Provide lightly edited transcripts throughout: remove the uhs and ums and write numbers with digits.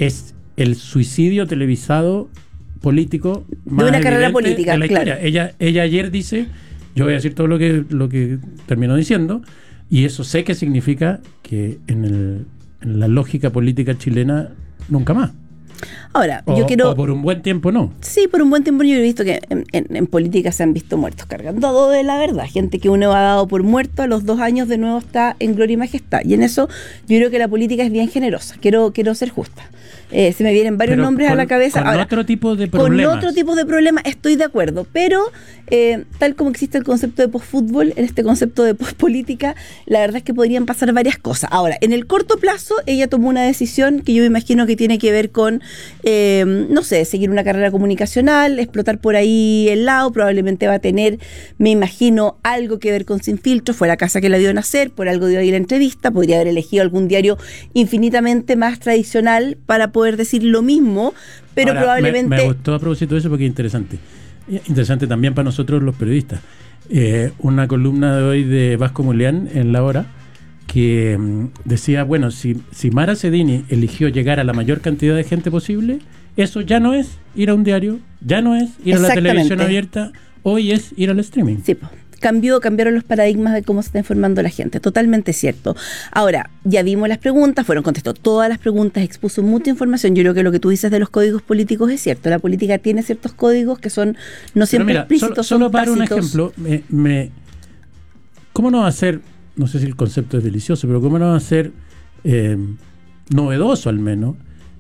es el suicidio televisado político de una carrera política de la historia. Ella ayer dice, yo voy a decir todo lo que terminó diciendo, y eso sé que significa que en la lógica política chilena nunca más. Ahora, o por un buen tiempo no. Sí, por un buen tiempo yo he visto que en política se han visto muertos cargando de la verdad. Gente que uno ha dado por muerto, a los 2 años de nuevo está en gloria y majestad. Y en eso yo creo que la política es bien generosa. Quiero ser justa. Se me vienen varios nombres a la cabeza. Con ahora, otro tipo de problemas. Con otro tipo de problemas estoy de acuerdo, pero tal como existe el concepto de postfútbol, en este concepto de postpolítica, la verdad es que podrían pasar varias cosas. Ahora, en el corto plazo, ella tomó una decisión que yo me imagino que tiene que ver con, no sé, seguir una carrera comunicacional, explotar por ahí el lado, probablemente va a tener, me imagino, algo que ver con Sin Filtro, fue la casa que la vio nacer, por algo dio ahí la entrevista, podría haber elegido algún diario infinitamente más tradicional para poder decir lo mismo, pero ahora, probablemente... Me gustó a propósito de eso porque es interesante. Interesante también para nosotros los periodistas. Una columna de hoy de Vasco Mulián en La Hora que decía, bueno, si Mara Cedini eligió llegar a la mayor cantidad de gente posible, eso ya no es ir a un diario, ya no es ir a la televisión abierta, hoy es ir al streaming. Sí, cambiaron los paradigmas de cómo se está informando la gente, totalmente cierto. Ahora, ya vimos las preguntas, contestó todas las preguntas, expuso mucha información. Yo creo que lo que tú dices de los códigos políticos es cierto, la política tiene ciertos códigos que son no siempre explícitos, solo son para tácitos. Un ejemplo, ¿cómo no va a ser, no sé si el concepto es delicioso, pero cómo no va a ser novedoso al menos,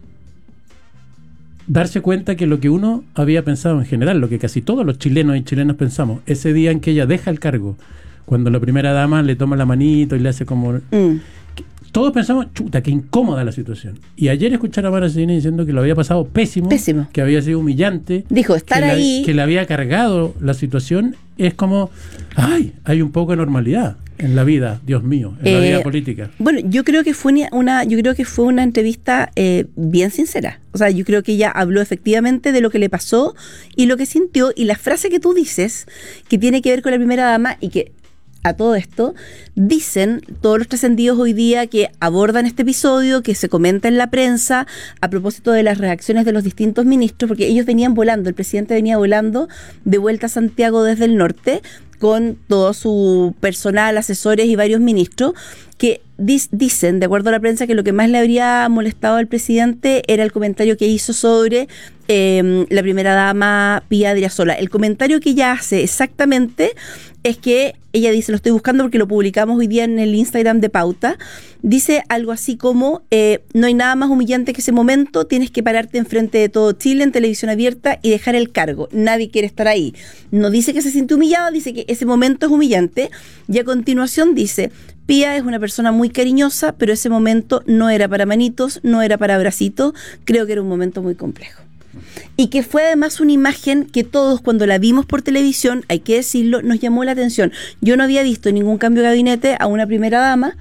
darse cuenta que lo que uno había pensado en general, lo que casi todos los chilenos y chilenas pensamos, ese día en que ella deja el cargo, cuando la primera dama le toma la manito y le hace como... Todos pensamos, chuta, qué incómoda la situación. Y ayer escuchar a Mara Cedini diciendo que lo había pasado pésimo, que había sido humillante, dijo, estar ahí... que le había cargado la situación, es como, ay, hay un poco de normalidad en la vida, Dios mío, en la vida política. Bueno, yo creo que fue una entrevista bien sincera. O sea, yo creo que ella habló efectivamente de lo que le pasó y lo que sintió, y la frase que tú dices, que tiene que ver con la primera dama, y que a todo esto, dicen todos los trascendidos hoy día que abordan este episodio, que se comenta en la prensa a propósito de las reacciones de los distintos ministros, porque ellos venían volando, el presidente venía volando de vuelta a Santiago desde el norte, con todo su personal, asesores y varios ministros, que dicen, de acuerdo a la prensa, que lo que más le habría molestado al presidente era el comentario que hizo sobre la primera dama Pía Adriasola. El comentario que ella hace exactamente es que ella dice, lo estoy buscando porque lo publicamos hoy día en el Instagram de Pauta, dice algo así como, no hay nada más humillante que ese momento, tienes que pararte enfrente de todo Chile en televisión abierta y dejar el cargo, nadie quiere estar ahí. No dice que se siente humillada, dice que ese momento es humillante, y a continuación dice, Pía es una persona muy cariñosa, pero ese momento no era para manitos, no era para abracitos, creo que era un momento muy complejo. Y que fue además una imagen que todos, cuando la vimos por televisión, hay que decirlo, nos llamó la atención. Yo no había visto ningún cambio de gabinete a una primera dama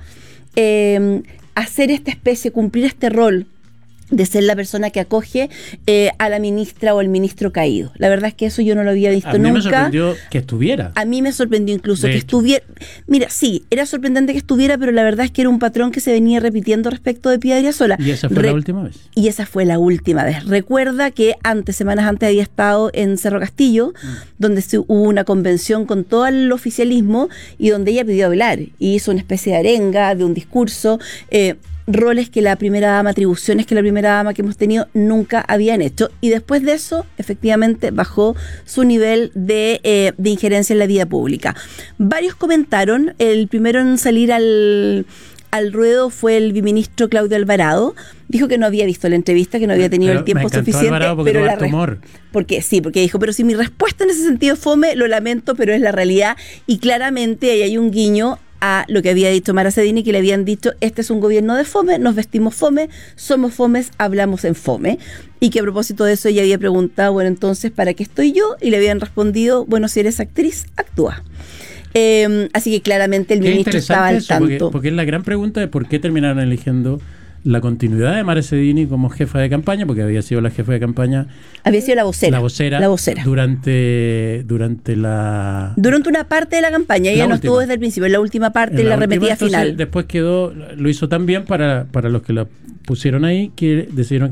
hacer esta especie, cumplir este rol de ser la persona que acoge a la ministra o al ministro caído. La verdad es que eso yo no lo había visto nunca. A mí me sorprendió que estuviera. A mí me sorprendió incluso que estuviera. Mira, sí, era sorprendente que estuviera, pero la verdad es que era un patrón que se venía repitiendo respecto de Pía Adriasola. ¿Y esa fue la última vez? Y esa fue la última vez. Recuerda que semanas antes había estado en Cerro Castillo, donde hubo una convención con todo el oficialismo y donde ella pidió hablar. Y hizo una especie de arenga, de un discurso, roles que la primera dama, atribuciones que la primera dama que hemos tenido nunca habían hecho, y después de eso efectivamente bajó su nivel de injerencia en la vida pública. Varios comentaron, el primero en salir al ruedo fue el viceministro Claudio Alvarado, dijo que no había visto la entrevista, que no había tenido el tiempo suficiente, pero porque dijo, pero si mi respuesta en ese sentido fome, lo lamento, pero es la realidad, y claramente ahí hay un guiño a lo que había dicho Mara Cedini, que le habían dicho, este es un gobierno de fome, nos vestimos fome, somos fomes, hablamos en fome, y que a propósito de eso ella había preguntado, bueno, entonces, ¿para qué estoy yo? Y le habían respondido, bueno, si eres actriz, actúa. Así que claramente el ministro estaba al tanto. Porque es la gran pregunta de por qué terminaron eligiendo la continuidad de Mara Cedini como jefa de campaña, porque había sido la jefa de campaña. Había sido la vocera. Durante una parte de la campaña. Ella no estuvo desde el principio, en la última parte, en la arremetida final. Después lo hizo tan bien para los que la pusieron ahí, que decidieron